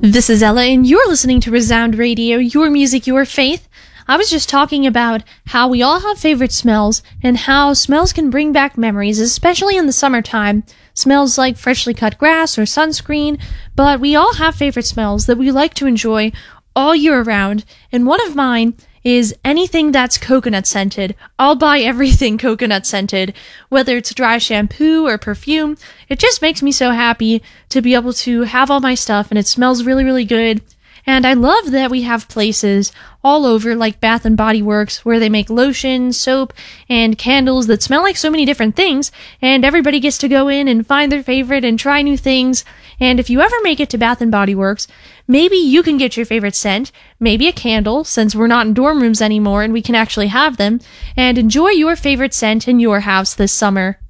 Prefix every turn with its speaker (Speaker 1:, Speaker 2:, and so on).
Speaker 1: This is Ella, and you're listening to Resound Radio, your music, your faith. I was just talking about how we all have favorite smells, and how smells can bring back memories, especially in the summertime. Smells like freshly cut grass or sunscreen, but we all have favorite smells that we like to enjoy all year round, and one of mine is anything that's coconut scented. I'll buy everything coconut scented, whether it's dry shampoo or perfume. It just makes me so happy to be able to have all my stuff and it smells really, really good. And I love that we have places all over like Bath and Body Works where they make lotion, soap, and candles that smell like so many different things, and everybody gets to go in and find their favorite and try new things. And if you ever make it to Bath and Body Works, maybe you can get your favorite scent, maybe a candle, since we're not in dorm rooms anymore and we can actually have them, and enjoy your favorite scent in your house this summer.